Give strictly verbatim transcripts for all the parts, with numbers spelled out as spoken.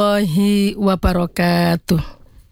warahmatullahi wabarakatuh.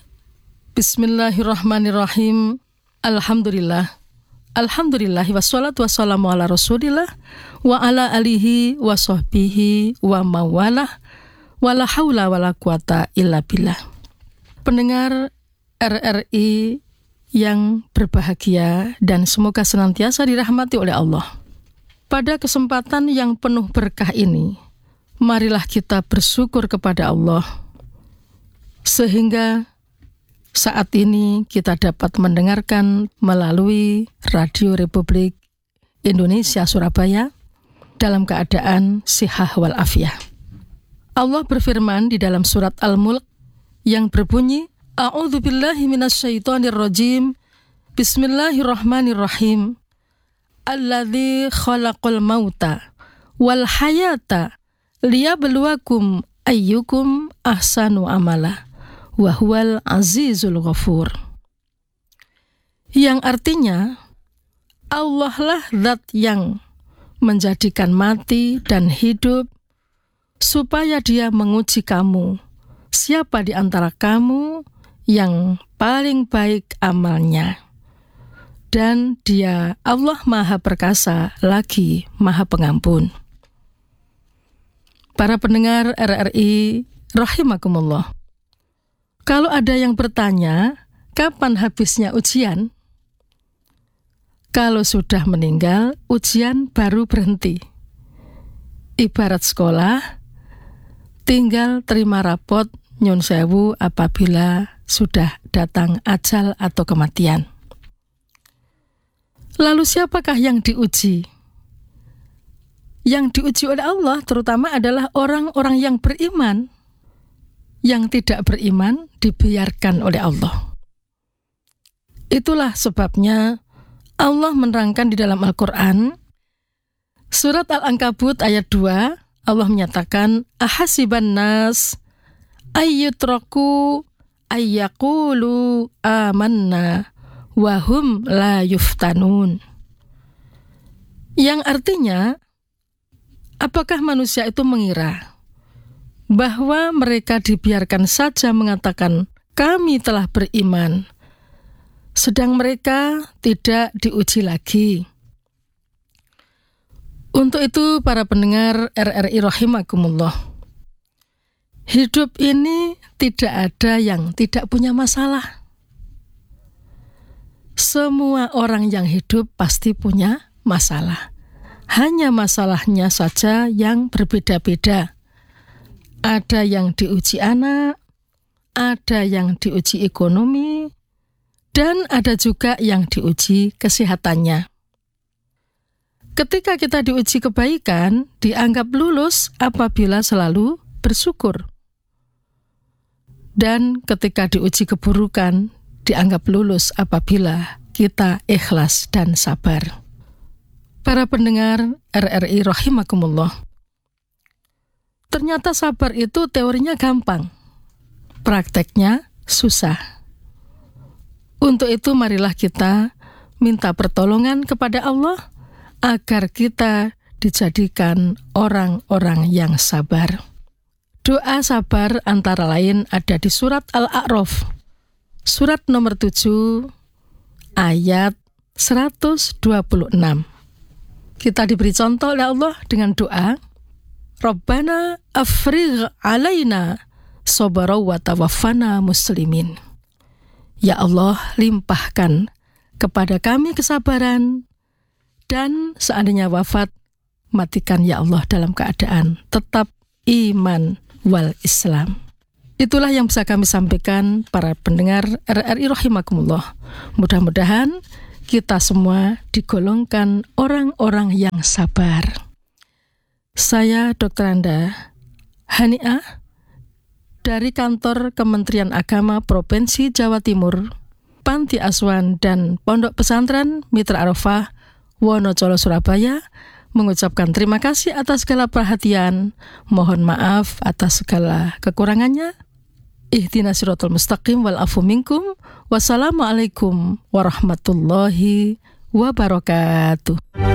Bismillahirrahmanirrahim. Alhamdulillah. Alhamdulillah wassalatu wassalamu ala Rasulillah wa ala alihi wa sahbihi wa mawalah wala haula wala quwata illa billah. Pendengar R R I yang berbahagia dan semoga senantiasa dirahmati oleh Allah. Pada kesempatan yang penuh berkah ini, marilah kita bersyukur kepada Allah sehingga saat ini kita dapat mendengarkan melalui Radio Republik Indonesia Surabaya dalam keadaan sihah wal afiyah. Allah berfirman di dalam surat Al-Mulk yang berbunyi, A'udzubillahi minasyaitonirrajim. Bismillahirrahmanirrahim. Alladzi khalaqal mauta wal hayata liyabluwakum ayyukum ahsanu amala wa huwal azizul ghafur. Yang artinya, Allah lah zat yang menjadikan mati dan hidup supaya Dia menguji kamu, siapa di antara kamu yang paling baik amalnya. Dan Dia Allah Maha Perkasa lagi Maha Pengampun. Para pendengar R R I rahimakumullah. Kalau ada yang bertanya, kapan habisnya ujian? Kalau sudah meninggal, ujian baru berhenti. Ibarat sekolah, tinggal terima rapot nyun sewu apabila sudah datang ajal atau kematian. Lalu siapakah yang diuji? Yang diuji oleh Allah terutama adalah orang-orang yang beriman. Yang tidak beriman dibiarkan oleh Allah. Itulah sebabnya Allah menerangkan di dalam Al-Quran, surat Al-Ankabut ayat dua, Allah menyatakan, Ahasiban nas ayyutraku ayyakulu amanna wahum la yuftanun. Yang artinya, apakah manusia itu mengira bahwa mereka dibiarkan saja mengatakan kami telah beriman, sedang mereka tidak diuji lagi. Untuk itu para pendengar R R I rahimakumullah, hidup ini tidak ada yang tidak punya masalah. Semua orang yang hidup pasti punya masalah. Hanya masalahnya saja yang berbeda-beda. Ada yang diuji anak, ada yang diuji ekonomi, dan ada juga yang diuji kesehatannya. Ketika kita diuji kebaikan, dianggap lulus apabila selalu bersyukur. Dan ketika diuji keburukan, dianggap lulus apabila kita ikhlas dan sabar. Para pendengar R R I rahimakumullah, ternyata sabar itu teorinya gampang, prakteknya susah. Untuk itu marilah kita minta pertolongan kepada Allah agar kita dijadikan orang-orang yang sabar. Doa sabar antara lain ada di surat Al-A'raf, surat nomor tujuh, ayat seratus dua puluh enam. Kita diberi contoh oleh Allah dengan doa, Rabbana afrigh alaina sabra wa tawaffana muslimin. Ya Allah, limpahkan kepada kami kesabaran, dan seandainya wafat, matikan ya Allah dalam keadaan tetap iman wal Islam. Itulah yang bisa kami sampaikan para pendengar R R I rahimakumullah. Mudah-mudahan kita semua digolongkan orang-orang yang sabar. Saya dokter Anda Haniah dari kantor Kementerian Agama Provinsi Jawa Timur, Panti Asuhan dan Pondok Pesantren Mitra Arafah Wonocolo Surabaya mengucapkan terima kasih atas segala perhatian. Mohon maaf atas segala kekurangannya. Ihdinas siratal mustaqim wal afu minkum. Wassalamualaikum warahmatullahi wabarakatuh.